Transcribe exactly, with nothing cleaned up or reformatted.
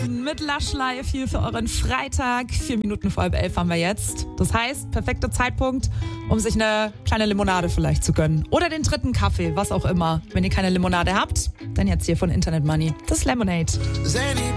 Minuten mit Lush Live hier für euren Freitag. Vier Minuten vor halb elf haben wir jetzt. Das heißt, perfekter Zeitpunkt, um sich eine kleine Limonade vielleicht zu gönnen. Oder den dritten Kaffee, was auch immer. Wenn ihr keine Limonade habt, dann jetzt hier von Internet Money. Das Lemonade.